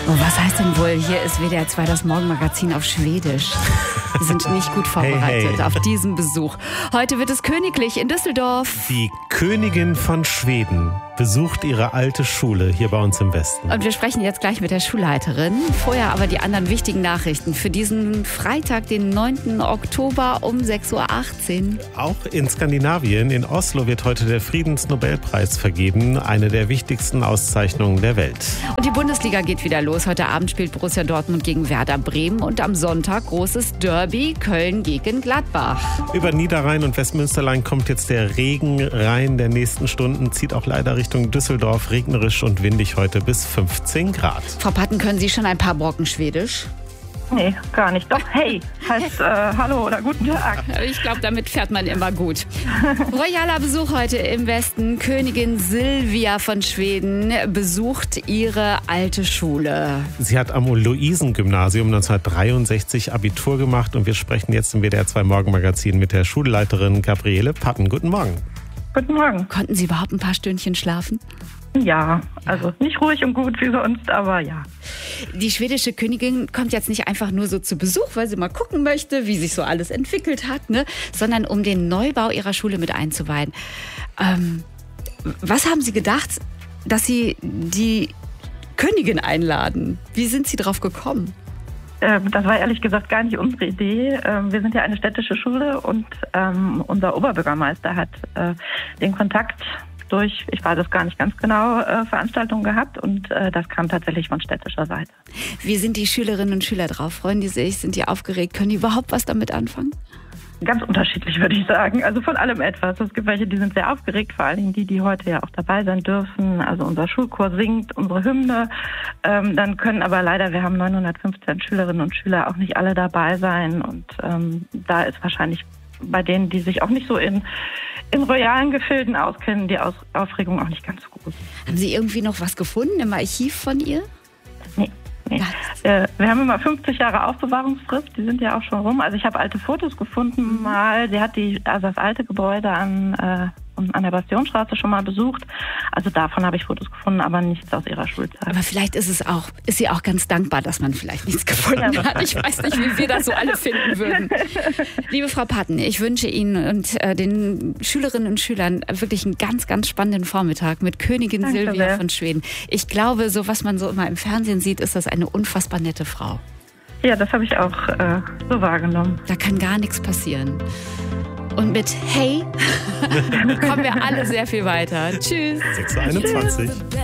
Oh, was heißt denn wohl, hier ist WDR 2 das Morgenmagazin auf Schwedisch. Wir sind nicht gut vorbereitet auf diesen Besuch. Heute wird es königlich in Düsseldorf. Die Königin von Schweden besucht ihre alte Schule hier bei uns im Westen. Und wir sprechen jetzt gleich mit der Schulleiterin. Vorher aber die anderen wichtigen Nachrichten für diesen Freitag, den 9. Oktober um 6.18 Uhr. Auch in Skandinavien, in Oslo, wird heute der Friedensnobelpreis vergeben. Eine der wichtigsten Auszeichnungen der Welt. Und die Bundesliga geht wieder los. Heute Abend spielt Borussia Dortmund gegen Werder Bremen. Und am Sonntag großes Derby Köln gegen Gladbach. Über Niederrhein und Westmünsterland kommt jetzt der Regen rein. Der nächsten Stunden zieht auch leider Richtung Düsseldorf. Regnerisch und windig heute bis 15 Grad. Frau Patten, können Sie schon ein paar Brocken Schwedisch? Nee, gar nicht. Doch, hey heißt Hallo oder Guten Tag. Ich glaube, damit fährt man immer gut. Royaler Besuch heute im Westen. Königin Silvia von Schweden besucht ihre alte Schule. Sie hat am Luisengymnasium 1963 Abitur gemacht und wir sprechen jetzt im WDR 2 Morgenmagazin mit der Schulleiterin Gabriele Patten. Guten Morgen. Guten Morgen. Konnten Sie überhaupt ein paar Stündchen schlafen? Ja, also nicht ruhig und gut wie sonst, aber ja. Die schwedische Königin kommt jetzt nicht einfach nur so zu Besuch, weil sie mal gucken möchte, wie sich so alles entwickelt hat, ne? Sondern um den Neubau ihrer Schule mit einzuweihen. Was haben Sie gedacht, dass Sie die Königin einladen? Wie sind Sie drauf gekommen? Das war ehrlich gesagt gar nicht unsere Idee. Wir sind ja eine städtische Schule und unser Oberbürgermeister hat den Kontakt durch, ich weiß es gar nicht ganz genau, Veranstaltungen gehabt und das kam tatsächlich von städtischer Seite. Wie sind die Schülerinnen und Schüler drauf? Freuen die sich? Sind die aufgeregt? Können die überhaupt was damit anfangen? Ganz unterschiedlich, würde ich sagen. Also von allem etwas. Es gibt welche, die sind sehr aufgeregt, vor allen Dingen die heute ja auch dabei sein dürfen. Also unser Schulchor singt unsere Hymne. Dann können aber leider, wir haben 915 Schülerinnen und Schüler, auch nicht alle dabei sein. Und da ist wahrscheinlich bei denen, die sich auch nicht so in royalen Gefilden auskennen, die Aufregung auch nicht ganz so groß. Haben Sie irgendwie noch was gefunden im Archiv von ihr? Nee. Wir haben immer 50 Jahre Aufbewahrungsfrist, die sind ja auch schon rum. Also ich habe alte Fotos gefunden mal. Sie hat das alte Gebäude an der Bastionstraße schon mal besucht. Also davon habe ich Fotos gefunden, aber nichts aus ihrer Schulzeit. Aber vielleicht ist sie auch ganz dankbar, dass man vielleicht nichts gefunden hat. Ich weiß nicht, wie wir das so alle finden würden. Liebe Frau Patten, ich wünsche Ihnen und den Schülerinnen und Schülern wirklich einen ganz, ganz spannenden Vormittag mit Königin Danke Silvia sehr. von Schweden. Ich glaube, so was man so immer im Fernsehen sieht, ist das eine unfassbar nette Frau. Ja, das habe ich auch so wahrgenommen. Da kann gar nichts passieren. Und mit Hey kommen wir alle sehr viel weiter. Tschüss. 6.21 Uhr.